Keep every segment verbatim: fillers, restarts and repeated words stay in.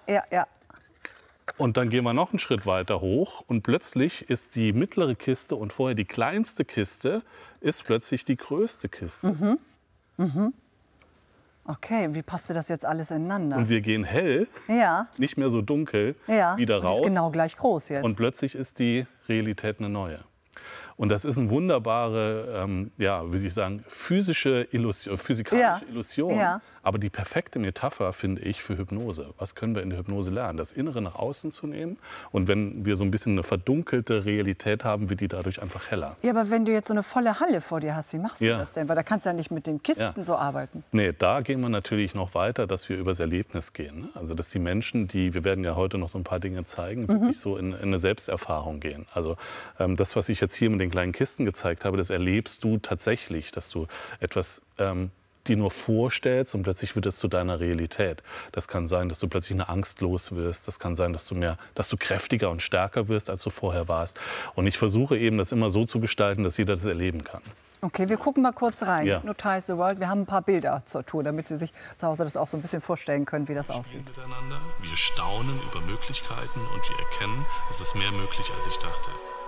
ja, ja. Und dann gehen wir noch einen Schritt weiter hoch und plötzlich ist die mittlere Kiste und vorher die kleinste Kiste ist plötzlich die größte Kiste. Mhm. Mhm. Okay, wie passte das jetzt alles ineinander? Und wir gehen hell, ja. nicht mehr so dunkel, ja. wieder und raus. Ist genau gleich groß jetzt. Und plötzlich ist die Realität eine neue. Und das ist eine wunderbare, ähm, ja, würde ich sagen, physische Illusion, physikalische ja. Illusion. Ja. Aber die perfekte Metapher, finde ich, für Hypnose. Was können wir in der Hypnose lernen? Das Innere nach außen zu nehmen. Und wenn wir so ein bisschen eine verdunkelte Realität haben, wird die dadurch einfach heller. Ja, aber wenn du jetzt so eine volle Halle vor dir hast, wie machst du ja. das denn? Weil da kannst du ja nicht mit den Kisten ja. so arbeiten. Nee, da gehen wir natürlich noch weiter, dass wir übers Erlebnis gehen. Also dass die Menschen, die, wir werden ja heute noch so ein paar Dinge zeigen, mhm. wirklich so in, in eine Selbsterfahrung gehen. Also ähm, das, was ich jetzt hier mit den kleinen Kisten gezeigt habe, das erlebst du tatsächlich, dass du etwas ähm, die nur vorstellst und plötzlich wird es zu deiner Realität. Das kann sein, dass du plötzlich eine Angst los wirst. Das kann sein, dass du mehr, dass du kräftiger und stärker wirst, als du vorher warst. Und ich versuche eben, das immer so zu gestalten, dass jeder das erleben kann. Okay, wir gucken mal kurz rein. Ja. Hypnotize the World. Wir haben ein paar Bilder zur Tour, damit Sie sich zu Hause das auch so ein bisschen vorstellen können, wie das aussieht. Miteinander. Wir staunen über Möglichkeiten und wir erkennen, es ist mehr möglich, als ich dachte.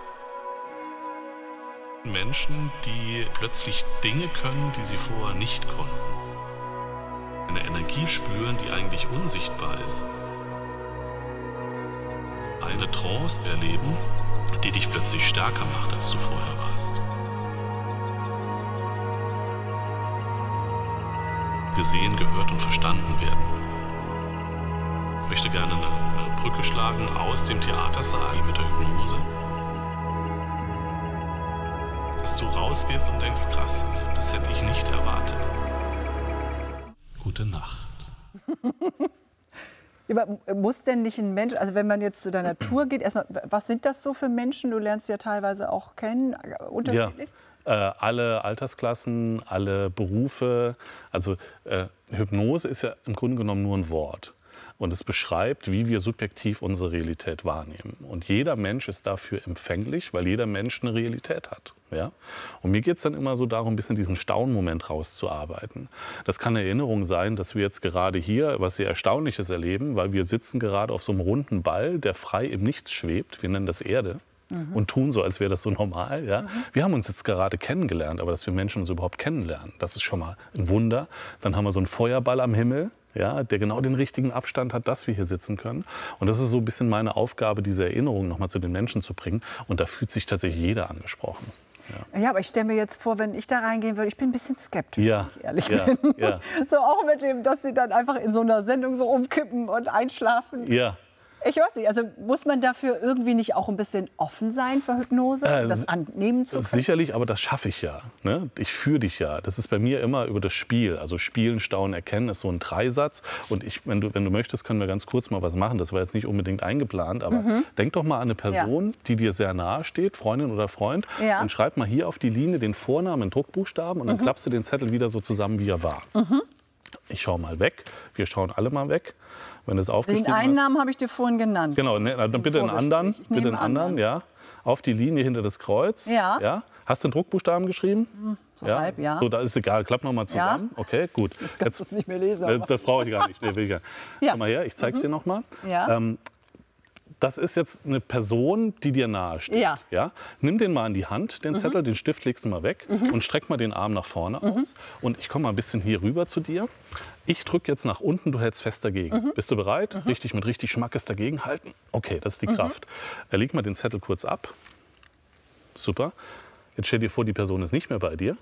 Menschen, die plötzlich Dinge können, die sie vorher nicht konnten. Eine Energie spüren, die eigentlich unsichtbar ist. Eine Trance erleben, die dich plötzlich stärker macht, als du vorher warst. Gesehen, gehört und verstanden werden. Ich möchte gerne eine, eine Brücke schlagen aus dem Theatersaal mit der Hypnose. Dass du rausgehst und denkst, krass, das hätte ich nicht erwartet. Gute Nacht. Aber muss denn nicht ein Mensch, also wenn man jetzt zu deiner Tour geht, erstmal, was sind das so für Menschen? Du lernst ja teilweise auch kennen, unterschiedlich? Ja, äh, alle Altersklassen, alle Berufe. Also äh, Hypnose ist ja im Grunde genommen nur ein Wort. Und es beschreibt, wie wir subjektiv unsere Realität wahrnehmen. Und jeder Mensch ist dafür empfänglich, weil jeder Mensch eine Realität hat. Ja? Und mir geht es dann immer so darum, ein bisschen diesen Staunmoment rauszuarbeiten. Das kann eine Erinnerung sein, dass wir jetzt gerade hier was sehr Erstaunliches erleben, weil wir sitzen gerade auf so einem runden Ball, der frei im Nichts schwebt. Wir nennen das Erde. Mhm. Und tun so, als wäre das so normal. Ja? Mhm. Wir haben uns jetzt gerade kennengelernt, aber dass wir Menschen uns überhaupt kennenlernen, das ist schon mal ein Wunder. Dann haben wir so einen Feuerball am Himmel. Ja, der genau den richtigen Abstand hat, dass wir hier sitzen können. Und das ist so ein bisschen meine Aufgabe, diese Erinnerung noch mal zu den Menschen zu bringen. Und da fühlt sich tatsächlich jeder angesprochen. Ja, ja, aber ich stelle mir jetzt vor, wenn ich da reingehen würde, ich bin ein bisschen skeptisch, ja, wenn ich ehrlich ja, bin. Ja. So auch mit dem, dass sie dann einfach in so einer Sendung so umkippen und einschlafen. Ja. Ich weiß nicht, also muss man dafür irgendwie nicht auch ein bisschen offen sein für Hypnose, äh, das annehmen zu können? Sicherlich, aber das schaffe ich ja. Ne? Ich führe dich ja. Das ist bei mir immer über das Spiel. Also Spielen, Staunen, Erkennen ist so ein Dreisatz. Und ich, wenn, du, wenn du möchtest, können wir ganz kurz mal was machen. Das war jetzt nicht unbedingt eingeplant, aber mhm. denk doch mal an eine Person, ja. die dir sehr nahe steht, Freundin oder Freund. Ja. Und schreib mal hier auf die Linie den Vornamen in Druckbuchstaben und dann mhm. klappst du den Zettel wieder so zusammen, wie er war. Mhm. Ich schaue mal weg. Wir schauen alle mal weg. Wenn es aufgeschrieben Den einen Namen habe ich dir vorhin genannt. Genau, ne, dann bitte einen anderen, bitte einen anderen, ja. Auf die Linie hinter das Kreuz. Ja. ja. Hast du einen Druckbuchstaben geschrieben? So ja. halb, ja. So, da ist egal, klapp noch mal zusammen. Ja. Okay, gut. Jetzt kannst du es nicht mehr lesen. Aber. Das brauche ich gar nicht. Nee, will ich gar nicht. Ja. Komm mal her, ich zeig's mhm. dir noch mal. Ja. Ähm, das ist jetzt eine Person, die dir nahe steht. Ja. Ja? Nimm den mal in die Hand, den Zettel, mhm. den Stift legst du mal weg mhm. und streck mal den Arm nach vorne mhm. aus. Und ich komme mal ein bisschen hier rüber zu dir. Ich drücke jetzt nach unten, du hältst fest dagegen. Mhm. Bist du bereit? Mhm. Richtig, mit richtig Schmackes dagegen halten. Okay, das ist die mhm. Kraft. Äh, leg mal den Zettel kurz ab. Super. Jetzt stell dir vor, die Person ist nicht mehr bei dir.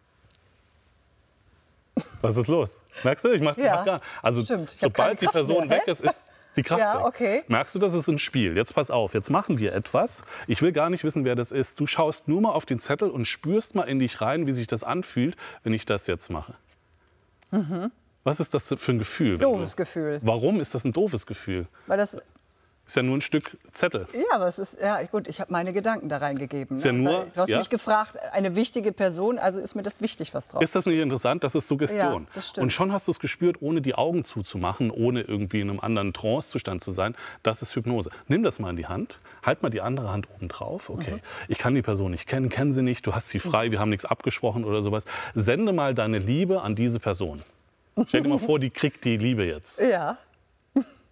Was ist los? Merkst du? Ich mach, ja. mach gar Also Stimmt. sobald die Person mehr, weg ist, ist die Kraft ja, weg. Okay. Merkst du, das ist ein Spiel. Jetzt pass auf, jetzt machen wir etwas. Ich will gar nicht wissen, wer das ist. Du schaust nur mal auf den Zettel und spürst mal in dich rein, wie sich das anfühlt, wenn ich das jetzt mache. Mhm. Was ist das für ein Gefühl? Doofes du, Gefühl. Warum ist das ein doofes Gefühl? Weil das ist ja nur ein Stück Zettel. Ja, aber es ist, ja gut, ich habe meine Gedanken da reingegeben. Ist ja nur, Weil du hast ja? mich gefragt, eine wichtige Person, also ist mir das wichtig, was drauf ist. Ist das nicht interessant? Das ist Suggestion. Ja, das stimmt. Und schon hast du es gespürt, ohne die Augen zuzumachen, ohne irgendwie in einem anderen Trancezustand zu sein. Das ist Hypnose. Nimm das mal in die Hand, halt mal die andere Hand oben drauf. Okay, mhm. ich kann die Person nicht kennen, kenn sie nicht, du hast sie frei, wir haben nichts abgesprochen oder sowas. Sende mal deine Liebe an diese Person. Stell dir mal vor, die kriegt die Liebe jetzt. Ja.